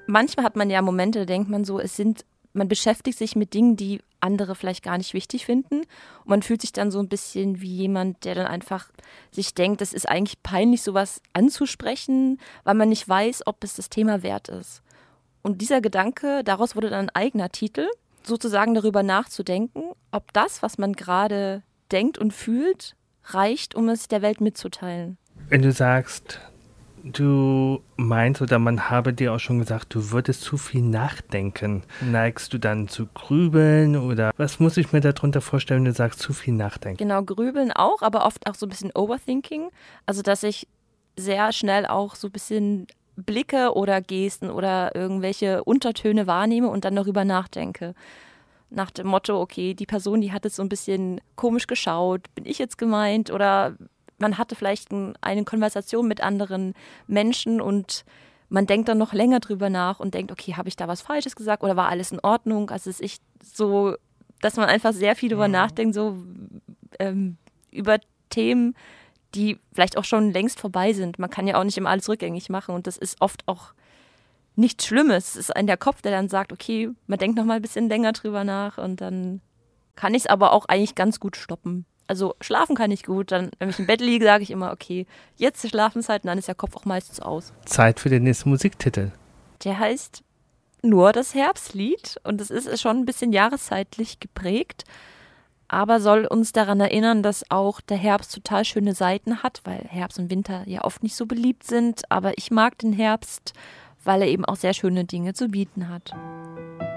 manchmal hat man ja Momente, da denkt man so, man beschäftigt sich mit Dingen, die andere vielleicht gar nicht wichtig finden. Und man fühlt sich dann so ein bisschen wie jemand, der dann einfach sich denkt, es ist eigentlich peinlich, sowas anzusprechen, weil man nicht weiß, ob es das Thema wert ist. Und dieser Gedanke, daraus wurde dann ein eigener Titel, sozusagen darüber nachzudenken, ob das, was man gerade denkt und fühlt, reicht, um es der Welt mitzuteilen. Wenn du sagst, du meinst oder man habe dir auch schon gesagt, du würdest zu viel nachdenken, neigst du dann zu grübeln oder was muss ich mir darunter vorstellen, wenn du sagst, zu viel nachdenken? Genau, grübeln auch, aber oft auch so ein bisschen Overthinking. Also, dass ich sehr schnell auch so ein bisschen Blicke oder Gesten oder irgendwelche Untertöne wahrnehme und dann darüber nachdenke. Nach dem Motto, okay, die Person, die hat jetzt so ein bisschen komisch geschaut, bin ich jetzt gemeint? Oder man hatte vielleicht eine Konversation mit anderen Menschen und man denkt dann noch länger drüber nach und denkt, okay, habe ich da was Falsches gesagt oder war alles in Ordnung? Also es ist so, dass man einfach sehr viel drüber nachdenkt, so über Themen, die vielleicht auch schon längst vorbei sind. Man kann ja auch nicht immer alles rückgängig machen und das ist oft auch nichts Schlimmes. Es ist der Kopf, der dann sagt, okay, man denkt noch mal ein bisschen länger drüber nach und dann kann ich es aber auch eigentlich ganz gut stoppen. Also schlafen kann ich gut, dann, wenn ich im Bett liege, sage ich immer, okay, jetzt Schlafenszeit und dann ist der Kopf auch meistens aus. Zeit für den nächsten Musiktitel. Der heißt Nur das Herbstlied und es ist schon ein bisschen jahreszeitlich geprägt, aber soll uns daran erinnern, dass auch der Herbst total schöne Seiten hat, weil Herbst und Winter ja oft nicht so beliebt sind, aber ich mag den Herbst, weil er eben auch sehr schöne Dinge zu bieten hat.